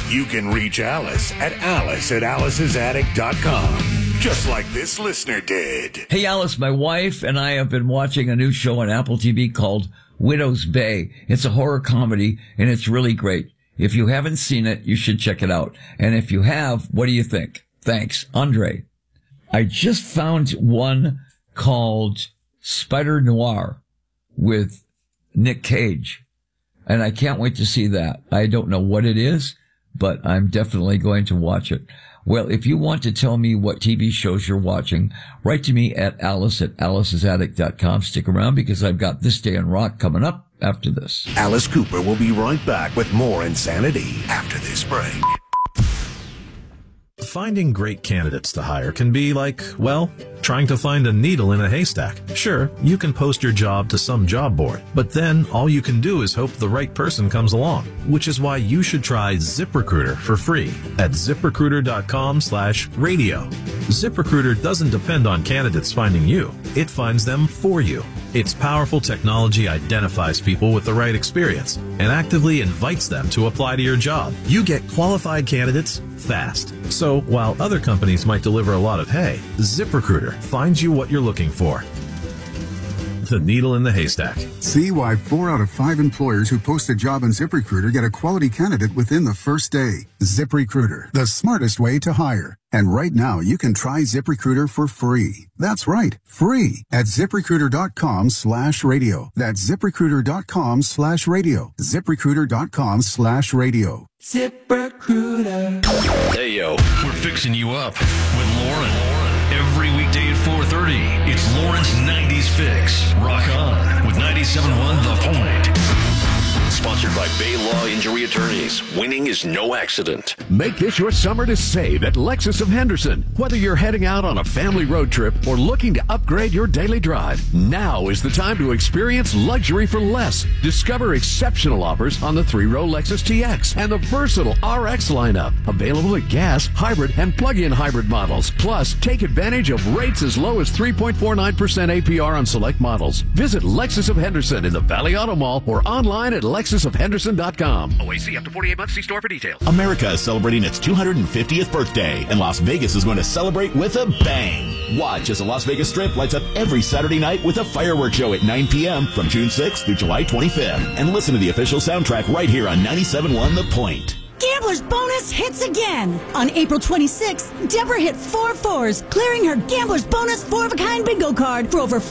You can reach Alice at alicesatthis.com, just like this listener did. Hey, Alice, my wife and I have been watching a new show on Apple TV called Widow's Bay. It's a horror comedy, and it's really great. If you haven't seen it, you should check it out. And if you have, what do you think? Thanks, Andre. I just found one called Spider Noir with Nick Cage, and I can't wait to see that. I don't know what it is, but I'm definitely going to watch it. Well, if you want to tell me what TV shows you're watching, write to me at alicesatthis.com. Stick around because I've got This Day in Rock coming up after this. Alice Cooper will be right back with more insanity after this break. Finding great candidates to hire can be like, well, trying to find a needle in a haystack. Sure, you can post your job to some job board, but then all you can do is hope the right person comes along, which is why you should try ZipRecruiter for free at ZipRecruiter.com/radio. ZipRecruiter doesn't depend on candidates finding you. It finds them for you. Its powerful technology identifies people with the right experience and actively invites them to apply to your job. You get qualified candidates fast. So while other companies might deliver a lot of hay, ZipRecruiter finds you what you're looking for. The needle in the haystack. See why 4 out of 5 employers who post a job on ZipRecruiter get a quality candidate within the first day. ZipRecruiter, the smartest way to hire. And right now, you can try ZipRecruiter for free. That's right, free at ZipRecruiter.com/radio. That's ZipRecruiter.com/radio. ZipRecruiter.com/radio. ZipRecruiter. Hey, yo, we're fixing you up with Lauren. Every weekday at 4:30, it's Lauren's 90s Fix. Rock on with 97.1 The Point. Sponsored by Bay Law Injury Attorneys. Winning is no accident. Make this your summer to save at Lexus of Henderson. Whether you're heading out on a family road trip or looking to upgrade your daily drive, now is the time to experience luxury for less. Discover exceptional offers on the 3-row Lexus TX and the versatile RX lineup. Available at gas, hybrid, and plug-in hybrid models. Plus, take advantage of rates as low as 3.49% APR on select models. Visit Lexus of Henderson in the Valley Auto Mall or online at LexusofHenderson.com. OAC up to 48 months. See store for details. America is celebrating its 250th birthday, and Las Vegas is going to celebrate with a bang. Watch as the Las Vegas Strip lights up every Saturday night with a fireworks show at 9 p.m. from June 6th through July 25th. And listen to the official soundtrack right here on 97.1 The Point. Gambler's Bonus hits again. On April 26th, Deborah hit 4 fours, clearing her Gambler's Bonus 4-of-a-kind bingo card for over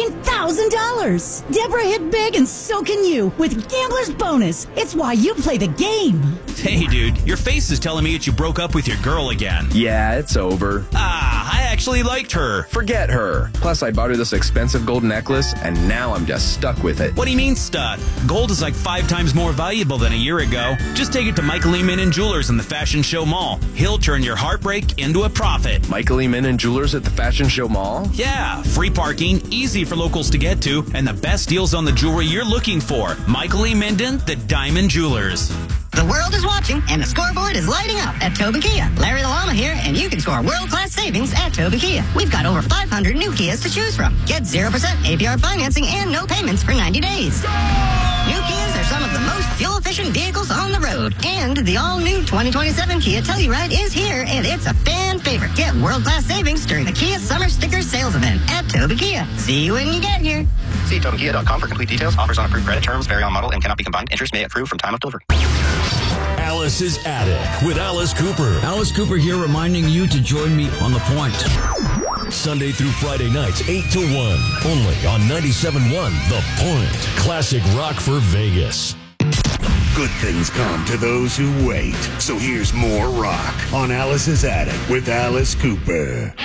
$14,000. Deborah hit big, and so can you with Gambler's Bonus. It's why you play the game. Hey, dude, your face is telling me that you broke up with your girl again. Yeah, it's over. I actually liked her. Forget her. Plus, I bought her this expensive gold necklace, and now I'm just stuck with it. What do you mean stuck? Gold is like 5 times more valuable than a year ago. Just take it to Michael E. Minnan Jewelers in the Fashion Show Mall. He'll turn your heartbreak into a profit. Michael E. Minnan Jewelers at the Fashion Show Mall? Yeah, free parking, easy for locals to get to, and the best deals on the jewelry you're looking for. Michael E. Minnan, the Diamond Jewelers. The world is watching, and the scoreboard is lighting up at Tobin Kia. Larry the Llama here, and you can score world-class savings at Tobin Kia. We've got over 500 new Kias to choose from. Get 0% APR financing and no payments for 90 days. New Kias are some of the most fuel-efficient vehicles on the road. And the all-new 2027 Kia Telluride is here, and it's a fan favorite. Get world-class savings during the Kia Summer Sticker Sales Event at Tobin Kia. See you when you get here. See TobinKia.com for complete details. Offers on approved credit terms vary on model and cannot be combined. Interest may accrue from time of delivery. Alice's Attic with Alice Cooper. Alice Cooper here, reminding you to join me on The Point. Sunday through Friday nights, 8 to 1. Only on 97.1 The Point. Classic rock for Vegas. Good things come to those who wait. So here's more rock on Alice's Attic with Alice Cooper.